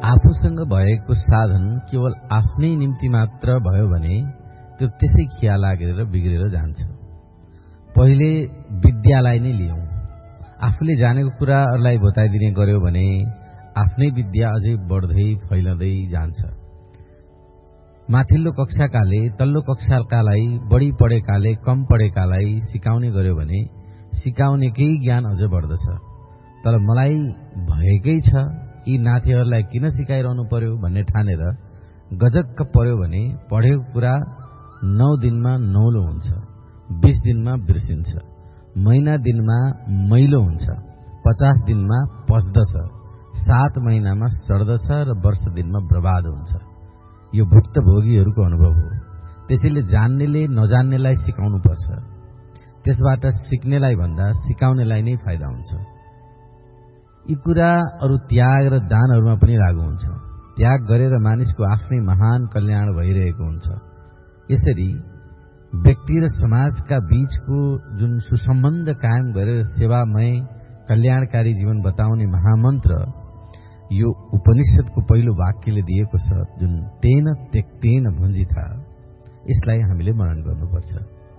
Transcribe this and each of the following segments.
आफूसँग भएको साधन केवल आफ्नै निम्ति मात्र भयो भने त्यो त्यसै खिया लागेर बिग्रेर जान्छ। पहिले विद्यालाई नै लियौं। आफूले जानेको कुरा अरूलाई बताइदिने गर्यो भने आफ्नै विद्या अझै बढ्दै फैलदै जान्छ। माथिल्लो कक्षाकाले तल्लो कक्षाकालाई, बढी पढेकाले कम पढेकालाई सिकाउने गर्यो भने सिकाउनेकै ज्ञान अझ बढ्दछ। तर मलाई भएकै छ, यी नाथीहरूलाई किन सिकाइरहनु पर्यो भन्ने ठानेर गजक्क पर्यो भने पढेको कुरा 9 दिनमा नौलो हुन्छ, 20 दिनमा बिर्सिन्छ, महिना दिनमा मैलो हुन्छ, 50 दिनमा पच्दछ, 7 महिनामा सड्दछ र वर्ष दिनमा बर्बाद हुन्छ। यो भुक्तभोगीहरूको अनुभव हो। त्यसैले जान्नेले नजान्नेलाई सिकाउनु पर्छ। त्यसबाट सिक्नेलाई भन्दा सिकाउनेलाई नै फाइदा हुन्छ। यी कुरा अरू त्याग र दानहरूमा पनि लागू हुन्छ। त्याग गरेर मानिसको आफ्नै महान कल्याण भइरहेको हुन्छ। यसरी व्यक्ति र समाजका बीचको जुन सुसम्बन्ध कायम गरेर सेवामय कल्याणकारी जीवन बताउने महामन्त्र यो उपनिषदको पहिलो वाक्यले दिएको छ, जुन तेन त्यक्तेन भुञ्जिता, यसलाई हामीले मनन गर्नुपर्छ।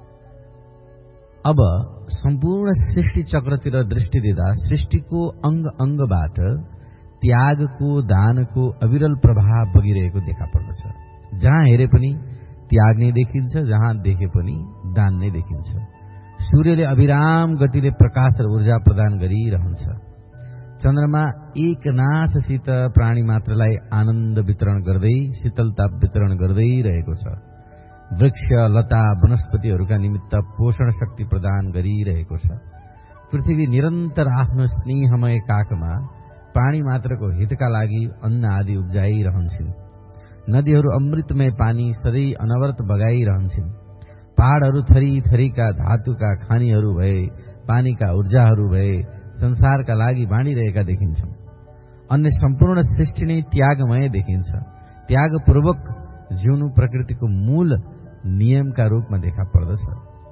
अब सम्पूर्ण सृष्टि चक्रतिर दृष्टि दिँदा सृष्टिको अंग अंगबाट त्यागको दानको अविरल प्रभाव बगिरहेको देखा पर्दछ। जहाँ हेरे पनि त्याग नै देखिन्छ, जहाँ देखे पनि दान नै देखिन्छ। सूर्यले अविराम गतिले प्रकाश र ऊर्जा प्रदान गरिरहन्छ। चन्द्रमा एकनाससित प्राणी मात्रलाई आनन्द वितरण गर्दै शीतलता वितरण गर्दै रहेको छ। वृक्ष लता वनस्पतिहरूका निमित्त पोषण शक्ति प्रदान गरिरहेको छ। पृथ्वी निरन्तर आफ्नो स्नेहमय काखमा प्राणी मात्रको हितका लागि अन्न आदि उब्जाइरहन्छन्। नदीहरू अमृतमय पानी सधैँ अनवरत बगाइरहन्छन्। पहाडहरू थरी थरीका धातुका खानीहरू भए, पानीका ऊर्जाहरू भए संसारका लागि बाँडिरहेका देखिन्छन्। अन्य सम्पूर्ण सृष्टि नै त्यागमय देखिन्छ। त्यागपूर्वक जिउनु प्रकृतिको मूल नियमका रूपमा देखा पर्दछ।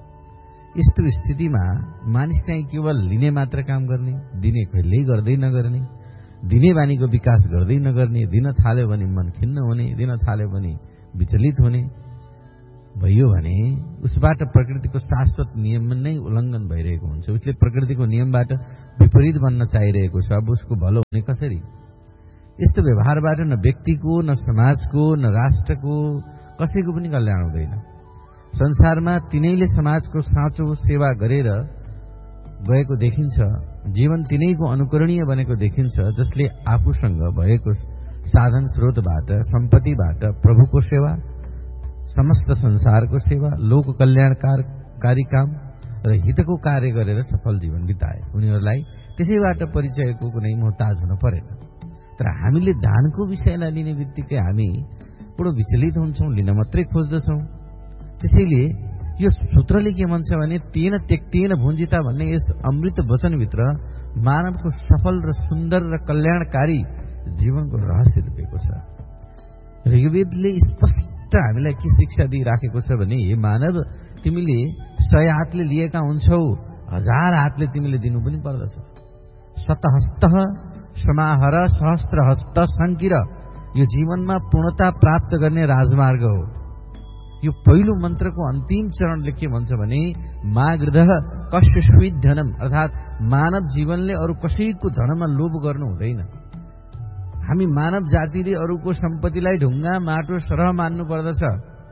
यस्तो स्थितिमा मानिस चाहिँ केवल लिने मात्र काम गर्ने, दिने कहिल्यै गर्दै नगर्ने, दिने बानीको विकास गर्दै नगर्ने, दिन थाल्यो भने मन खिन्न हुने, दिन थाल्यो भने विचलित हुने भयो भने उसबाट प्रकृतिको शाश्वत नियम नै उल्लङ्घन भइरहेको हुन्छ। उसले प्रकृतिको नियमबाट विपरीत बन्न चाहिरहेको छ। अब उसको भलो हुने कसरी? यस्तो व्यवहारबाट न व्यक्तिको, न समाजको, न राष्ट्रको, कसैको पनि कल्याण हुँदैन। संसारमा तिनैले समाजको साँचो सेवा गरेर गएको देखिन्छ। जीवन तिनैको अनुकरणीय बनेको देखिन्छ, जसले आफूसँग भएको साधन स्रोतबाट, सम्पत्तिबाट प्रभुको सेवा, समस्त संसारको सेवा, लोक कल्याणकारी काम र हितको कार्य गरेर सफल जीवन बिताए। उनीहरूलाई त्यसैबाट परिचयको कुनै मोहताज हुन परेन। तर हामीले दानको विषयलाई लिने बित्तिकै हामी बडो विचलित हुन्छौँ, लिन मात्रै खोज्दछौँ। त्यसैले यो सूत्रले के भन्छ भने तेन त्यक्तेन भुञ्जिता भन्ने यस अमृत वचनभित्र मानवको सफल र सुन्दर र कल्याणकारी जीवनको रहस्य लुकेको छ। ऋग्वेदले स्पष्ट हामीलाई के शिक्षा दिइराखेको छ भने हे मानव, तिमीले 100 हातले लिएका हुन्छौ, 1000 हातले तिमीले दिनु पनि पर्दछ। शतहस्त समाहर सहस्त्र हस्त सङ्किर, यो जीवनमा पूर्णता प्राप्त गर्ने राजमार्ग हो। यो पहिलो मन्त्रको अन्तिम चरणले के भन्छ भने मागृधः कश्यश्वित धनम, अर्थात् मानव जीवनले अरू कसैको धनमा लोभ गर्नु हुँदैन। हामी मानव जातिले अरूको सम्पत्तिलाई ढुङ्गा माटो सरह मान्नु पर्दछ,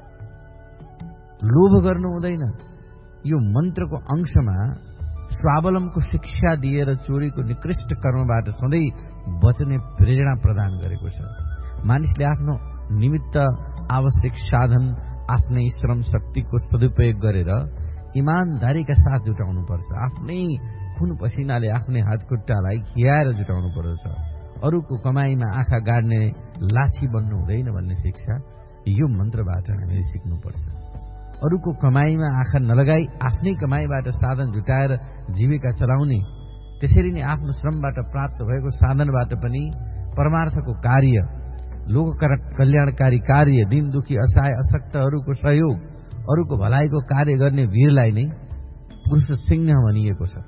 लोभ गर्नु हुँदैन। यो मन्त्रको अंशमा स्वावलम्बको शिक्षा दिएर चोरीको निकृष्ट कर्मबाट सधैँ बच्ने प्रेरणा प्रदान गरेको छ। मानिसले आफ्नो निमित्त आवश्यक साधन आफ्नै श्रम शक्तिको सदुपयोग गरेर इमानदारीका साथ जुटाउनुपर्छ। आफ्नै खुन पसिनाले आफ्नै हातखुट्टालाई खियाएर जुटाउनु पर्दछ। अरूको कमाईमा आँखा गाड्ने लाछी बन्नु हुँदैन भन्ने शिक्षा यो मन्त्रबाट हामीले सिक्नुपर्छ। अरूको कमाईमा आँखा नलगाई आफ्नै कमाईबाट साधन जुटाएर जीविका चलाउने, त्यसरी नै आफ्नो श्रमबाट प्राप्त भएको साधनबाट पनि परमार्थको कार्य, लोक कल्याणकारी कार्य, दिन दुखी असहाय अशक्तहरूको सहयोग, अरूको भलाइको कार्य गर्ने वीरलाई नै पुरुष सिंह भनिएको छ।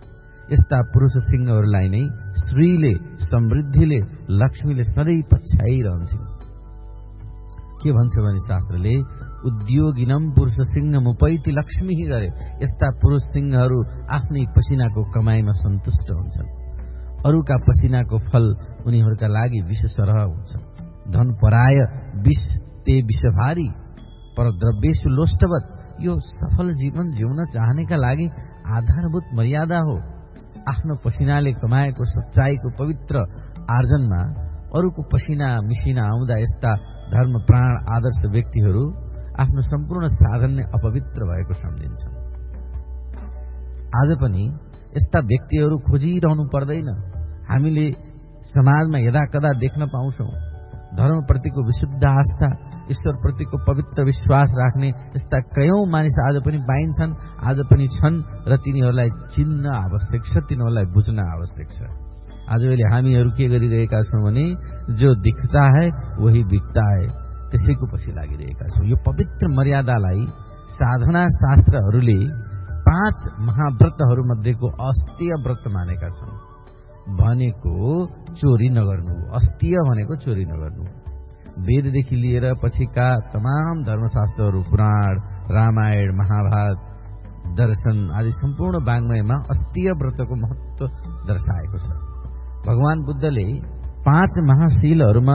यस्ता पुरुष सिंहहरूलाई नै श्रीले, समृद्धिले, लक्ष्मीले सधैँ पछ्याइरहन्छन्। के भन्छ भने शास्त्रले उद्योगिनम पुरुष सिंह मुपैति लक्ष्मी गरे। यस्ता पुरुष सिंहहरू आफ्नै पसिनाको कमाईमा सन्तुष्ट हुन्छन्। अरूका पसिनाको फल उनीहरूका लागि विष सरह हुन्छ। धन पराय विष ते विषभारी परद्रव्येषु लोष्टवत। यो सफल जीवन जिउन चाहनेका लागि आधारभूत मर्यादा हो। आफ्नो पसिनाले कमाएको सच्चाईको पवित्र आर्जनमा अरूको पसिना मिसिना आउँदा यस्ता धर्म प्राण आदर्श व्यक्तिहरू आफ्नो सम्पूर्ण साधन नै अपवित्र भएको सम्झिन्छन्। आज पनि यस्ता व्यक्तिहरू खोजिरहनु पर्दैन। हामीले समाजमा यदाकदा देख्न पाउँछौं। धर्मप्रतिको विशुद्ध आस्था, ईश्वरप्रतिको पवित्र विश्वास राख्ने यस्ता कयौं मानिस आज पनि पाइन्छन्, आज पनि छन् र तिनीहरूलाई चिन्न आवश्यक छ, तिनीहरूलाई बुझ्न आवश्यक छ। आजकल हामीहरू के गरिरहेका छौं भने जो दिखता है वही बिकता है, त्यसैको पछि लागिरहेका छौं। यो पवित्र मर्यादालाई साधना शास्त्रहरूले 5 महाव्रतहरू मध्येको अस्तीय व्रत मानेका छन्। भनेको चोरी नगर्नु, अस्तीय भनेको चोरी नगर्नु। वेददेखि लिएर पछिका तमाम धर्मशास्त्रहरू, पुराण, रामायण, महाभारत, दर्शन आदि सम्पूर्ण वाङ्मयमा अस्तीय व्रतको महत्त्व दर्शाएको छ। भगवान बुद्धले 5 महाशीलहरूमा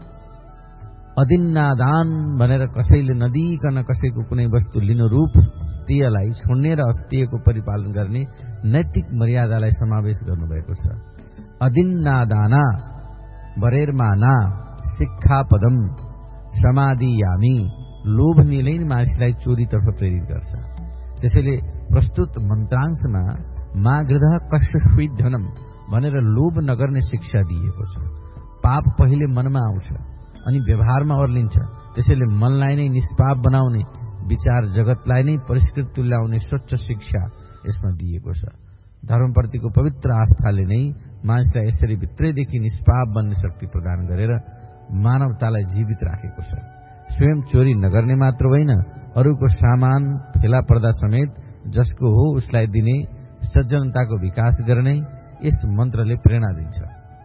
अदिन्नादान भनेर कसैले नदिकन कसैको कुनै वस्तु लिनु रूप अस्तीयलाई छोड्ने र अस्तीयको परिपालन गर्ने नैतिक मर्यादालाई समावेश गर्नुभएको छ। अदिन्नादाना वरेर्माना शिक्षापदम समाधियामी। लोभ निले मानिसलाई चोरीतर्फ प्रेरित गर्छ। त्यसैले प्रस्तुत मन्त्रांशमा मा गृह कष्टस्विधनम भनेर लोभ नगर्ने शिक्षा दिएको छ। पाप पहिले मनमा आउँछ अनि व्यवहारमा ओर्लिन्छ। त्यसैले मनलाई नै निष्पाप बनाउने, विचार जगतलाई नै परिष्कृत तुल्याउने स्वच्छ शिक्षा यसमा दिएको छ। धर्मप्रतिको पवित्र आस्थाले नै मानिसलाई यसरी भित्रैदेखि निष्पाप बन्ने शक्ति प्रदान गरेर मानवतालाई जीवित राखेको छ। स्वयं चोरी नगर्ने मात्र होइन, अरूको सामान फेला पर्दा समेत जसको हो उसलाई दिने, सज्जनताको विकास गर्ने यस मन्त्रले प्रेरणा दिन्छ।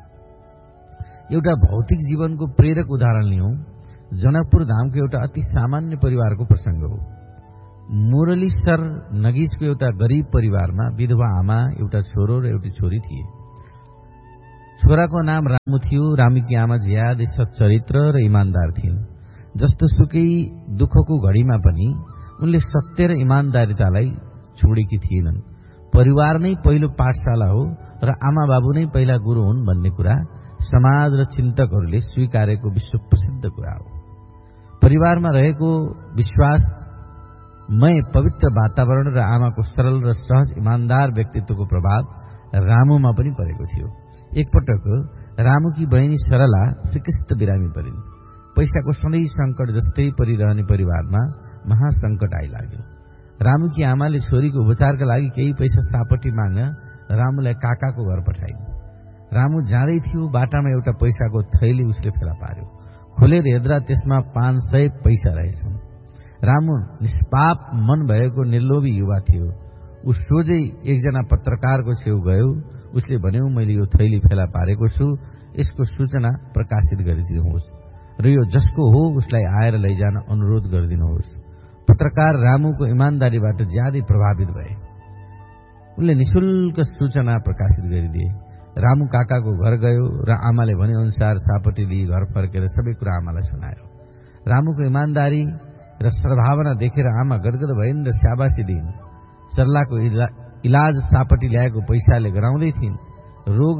एउटा भौतिक जीवनको प्रेरक उदाहरण लियौं। जनकपुर धामको एउटा अति सामान्य परिवारको प्रसंग हो। मुरलीसर नगिजको एउटा गरीब परिवारमा विधवा आमा, एउटा छोरो र एउटी छोरी थिए। छोराको नाम रामु थियो। रामुकी आमा ज्यादै सच्चरित्र र इमान्दार थिइन्। जस्तो सुकै दुःखको घडीमा पनि उनले सत्य र इमान्दारितालाई छोडेकी थिएनन्। परिवार नै पहिलो पाठशाला हो र आमा बाबु नै पहिला गुरु हुन् भन्ने कुरा समाज र चिन्तकहरूले स्वीकारेको विश्व प्रसिद्ध कुरा हो। परिवारमा रहेको विश्वासमय पवित्र वातावरण र आमाको सरल र सहज इमान्दार व्यक्तित्वको प्रभाव रामुमा पनि परेको थियो। एकपटक रामुकी बहिनी सरला सिकिस्त बिरामी परिन्। पैसाको सधैँ संकट जस्तै परिरहने परिवारमा महासंकट आइलाग्यो। रामुकी आमाले छोरीको उपचारका लागि केही पैसा सापटी माग्न रामुलाई काकाको घर पठाइन्। रामु जाँदै थियो, बाटामा एउटा पैसाको थैली उसले फेला पार्यो। खोलेर हेर्दा त्यसमा 500 पैसा रहेछन्। रामु निष्पाप मन भएको निर्लोभी युवा थियो। ऊ सोझै एकजना पत्रकारको छेउ गयो। उसले भन्यो, मैले यो थैली फेला पारेको छु, यसको सूचना प्रकाशित गरिदिनुहोस् र यो जसको हो उसलाई आएर लैजान अनुरोध गरिदिनुहोस्। पत्रकार रामुको इमान्दारीबाट ज्यादै प्रभावित भए। उनले निशुल्क सूचना प्रकाशित गरिदिए। रामु काकाको घर गयो र आमाले भने अनुसार सापटी लिई घर फर्केर सबै कुरा आमालाई सुनायो। रामुको इमान्दारी र सद्भावना देखेर आमा गदगद भइन् र स्याबासी दिइन्। सरलाको इलाज सापटी ल्याएको पैसाले गराउँदै थिइन्। रोग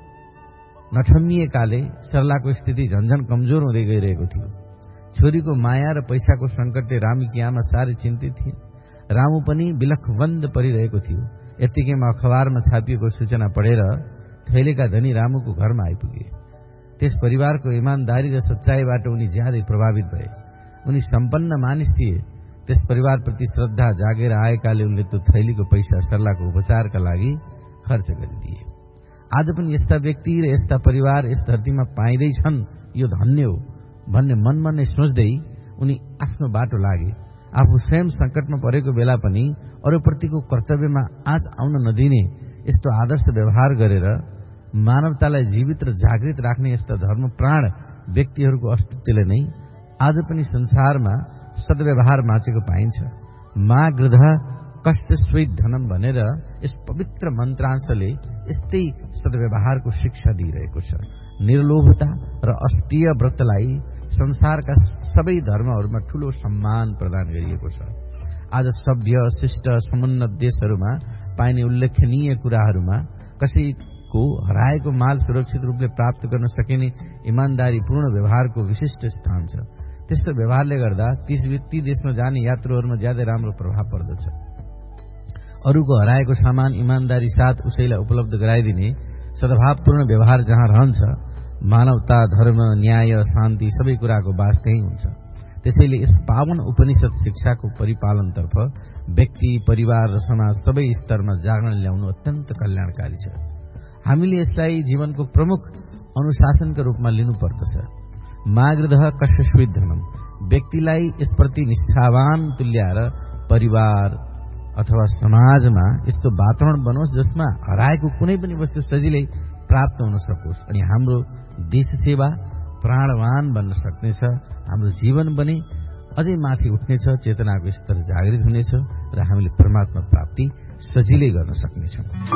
नठम्मिएकाले सरलाको स्थिति झन्झन कमजोर हुँदै गइरहेको थियो। छोरीको माया र पैसाको संकटले रामुकी आमा साह्रै चिन्तित थिइन्। रामु पनि बिलखबन्द परिरहेको थियो। यतिकैमा अखबारमा छापिएको सूचना पढेर थैलेका धनी रामुको घरमा आइपुगे। त्यस परिवारको इमान्दारी र सच्चाईबाट उनी ज्यादै प्रभावित भए। उनी सम्पन्न मानिस थिए। त्यस परिवारप्रति श्रद्धा जागेर आएकाले उनले त्यो थैलीको पैसा सरलाको उपचारका लागि खर्च गरिदिए। आज पनि यस्ता व्यक्ति र यस्ता परिवार यस धरतीमा पाइँदैछन्, यो धन्य हो भन्ने मनमा नै सोच्दै उनी आफ्नो बाटो लागे। आफू स्वयं संकटमा परेको बेला पनि अरूप्रतिको कर्तव्यमा आँच आउन नदिने यस्तो आदर्श व्यवहार गरेर मानवतालाई जीवित र जागृत राख्ने यस्ता धर्म प्राण व्यक्तिहरूको अस्तित्वले नै आज पनि संसारमा सद्व्यवहार बाँचेको पाइन्छ। मा गृध कष्टस्वैत धनम भनेर यस पवित्र मन्त्रांशले यस्तै सद्व्यवहारको शिक्षा दिइरहेको छ। निर्लोभता र अस्तीय व्रतलाई संसारका सबै धर्महरूमा ठूलो सम्मान प्रदान गरिएको छ। आज सभ्य शिष्ट समुन्नत देशहरूमा पाइने उल्लेखनीय कुराहरूमा कसैको हराएको माल सुरक्षित रूपले प्राप्त गर्न सकिने इमान्दारीपूर्ण व्यवहारको विशिष्ट स्थान छ। त्यस्तो व्यवहारले गर्दा ती देशमा जाने यात्रुहरूमा ज्यादै राम्रो प्रभाव पर्दछ। अरूको हराएको सामान इमान्दारी साथ उसैलाई उपलब्ध गराइदिने सद्भावपूर्ण व्यवहार जहाँ रहन्छ, मानवता, धर्म, न्याय, शान्ति सबै कुराको बास त्यही हुन्छ। त्यसैले यस पावन उपनिषद शिक्षाको परिपालनतर्फ व्यक्ति, परिवार र समाज सबै स्तरमा जागरण ल्याउनु अत्यन्त कल्याणकारी छ। हामीले यसलाई जीवनको प्रमुख अनुशासनका रूपमा लिनुपर्दछ। मागृधः कष्टस्वैत धनम, व्यक्तिलाई यसप्रति निष्ठावान तुल्याएर परिवार अथवा समाजमा यस्तो वातावरण बनोस् जसमा हराएको कुनै पनि वस्तु सजिलै प्राप्त हुन सकोस् अनि हाम्रो देश सेवा प्राणवान बन्न सक्नेछ। हाम्रो जीवन पनि अझै माथि उठ्नेछ, चेतनाको स्तर जागृत हुनेछ र हामीले परमात्मा प्राप्ति सजिलै गर्न सक्नेछौँ।